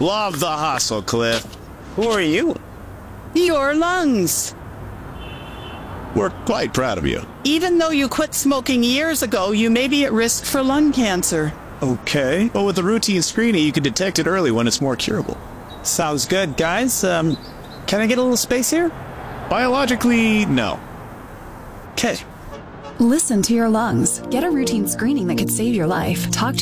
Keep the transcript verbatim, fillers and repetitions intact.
Love the hustle, Cliff. Who are you? Your lungs. We're quite proud of you. Even though you quit smoking years ago, you may be at risk for lung cancer. Okay. But with the routine screening, you can detect it early when it's more curable. Sounds good, guys. Um, can I get a little space here? Biologically, no. Okay. Listen to your lungs. Get a routine screening that could save your life. Talk to